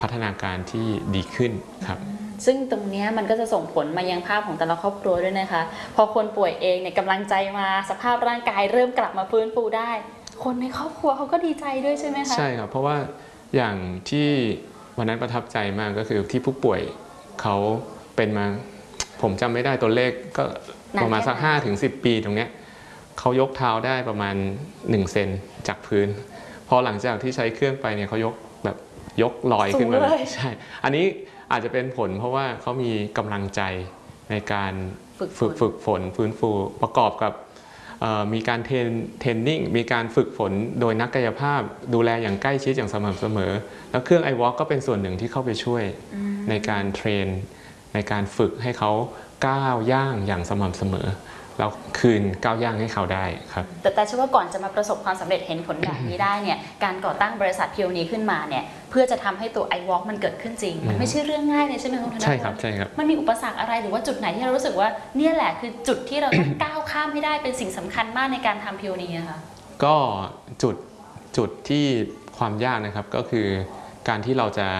ฒนาการที่ดีขึ้นครับซึ่งตรงนี้มันก็จะส่งผลมายังภาพของแต่ละครอบครัวด้วยนะคะพอคนป่วยเองเนี่ยกำลังใจมาสภาพร่างกายเริ่มกลับมาฟื้นฟูได้คนในครอบครัวเขาก็ดีใจด้วยใช่ไหมคะใช่ครับเพราะว่าอย่างที่วันนั้นประทับใจมากก็คือที่ผู้ป่วยเขาเป็นมาผมจำไม่ได้ตัวเลขก็ประมาณสัก5-10 ปีตรงเนี้ยเขายกเท้าได้ประมาณ1 เซนจากพื้นพอหลังจากที่ใช้เครื่องไปเนี่ยเขายกแบบยกลอยขึ้นมาเลยใช่อันนี้อาจจะเป็นผลเพราะว่าเขามีกำลังใจในการฝึกฝนฟื้นฟูประกอบกับมีการเทรนนิ่งมีการฝึกฝนโดยนักกายภาพดูแลอย่างใกล้ชิดอย่างสม่ำเสมอแล้วเครื่อง iWalk ก็เป็นส่วนหนึ่งที่เข้าไปช่วยในการเทรนในการฝึกให้เขาก้าวย่างอย่างสม่ำเสมอแล้วคืนก้าวย่างให้เขาได้ครับแต่เชื่อว่าก่อนจะมาประสบความสำเร็จเห็นผลแบบนี้ได้เนี่ยการก่อตั้งบริษัทพีโอนีขึ้นมาเนี่ยเพื่อจะทำให้ตัว iWalk มันเกิดขึ้นจริงมันไม่ใช่เรื่องง่ายเลยใช่ไหมคุณธนพลใช่ครับใช่ครับมันมีอุปสรรคอะไรหรือว่าจุดไหนที่เรารู้สึกว่าเนี่ยแหละคือจุดที่เราต้องก้าวข้ามให้ได้เป็นสิ่งสำคัญมากในการทำพีโอนีค่ะก็จุดที่ความยากนะครับก็คือการที่เราจะ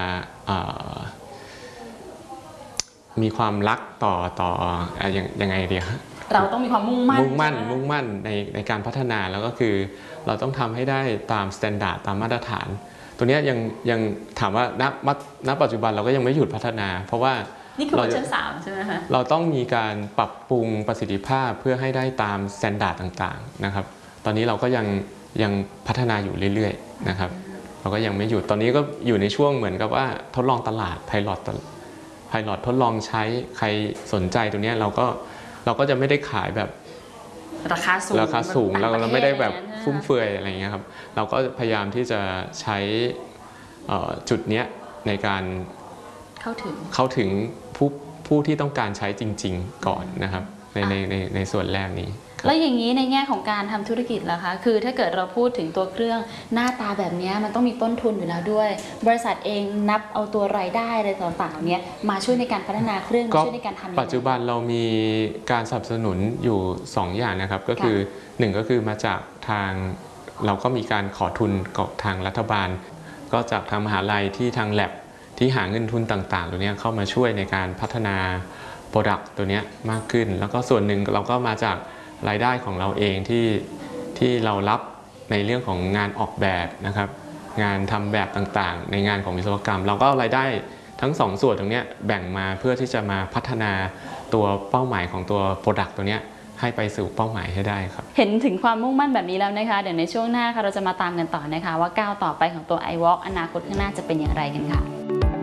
มีความรักต่อยังไงดีครับเราต้องมีความมุ่งมั่นในการพัฒนาแล้วก็คือเราต้องทำให้ได้ตามมาตรฐานตามมาตรฐานตัวนี้ยังถามว่าณปัจจุบันเราก็ยังไม่หยุดพัฒนาเพราะว่านี่คือเวอร์ชัน3ใช่ไหมคะเราต้องมีการปรับปรุงประสิทธิภาพเพื่อให้ได้ตามมาตรฐานต่างๆนะครับตอนนี้เราก็ยังพัฒนาอยู่เรื่อยๆนะครับเราก็ยังไม่หยุดตอนนี้ก็อยู่ในช่วงเหมือนกับว่าทดลองตลาดไพลอตทดลองใช้ใครสนใจตัวนี้เราก็จะไม่ได้ขายแบบราคาสูงเราไม่ได้แบบฟุ่มเฟือยอะไรเงี้ยครับเราก็พยายามที่จะใช้จุดนี้ในการเข้าถึงผู้ที่ต้องการใช้จริงๆก่อนนะครับในส่วนแรกนี้แล้วอย่างนี้ในแง่ของการทำธุรกิจล่ะคะคือถ้าเกิดเราพูดถึงตัวเครื่องหน้าตาแบบนี้มันต้องมีต้นทุนอยู่แล้วด้วยบริษัทเองนับเอาตัวรายได้อะไรต่างๆเนี้ยมาช่วยในการพัฒนาเครื่องมาช่วยในการทำปัจจุบันเรามีการสนับสนุนอยู่2 อย่างนะครับก็คือ1ก็คือมาจากทางเราก็มีการขอทุนกับทางรัฐบาลก็จากทางมหาลัยที่ทางแลบที่หาเงินทุนต่างๆตัวนี้เข้ามาช่วยในการพัฒนาโปรดักต์ตัวนี้มากขึ้นแล้วก็ส่วนหนึ่งเราก็มาจากรายได้ของเราเองที่เรารับในเรื่องของงานออกแบบนะครับงานทำแบบต่างๆในงานของวิศวกรรมเราก็เอารายได้ทั้ง2 ส่วนตรงนี้แบ่งมาเพื่อที่จะมาพัฒนาตัวเป้าหมายของตัวโปรดักต์ตัวนี้ให้ไปสู่เป้าหมายให้ได้ครับเห็นถึงความมุ่งมั่นแบบนี้แล้วนะคะเดี๋ยวในช่วงหน้าค่ะเราจะมาตามกันต่อนะคะว่าก้าวต่อไปของตัว iWalk อนาคตข้างหน้าจะเป็นอย่างไรกันค่ะ